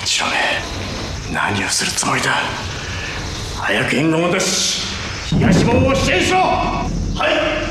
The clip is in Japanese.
白目、何をするつもりだ。早く援軍を出し東門を支援しろ。はい。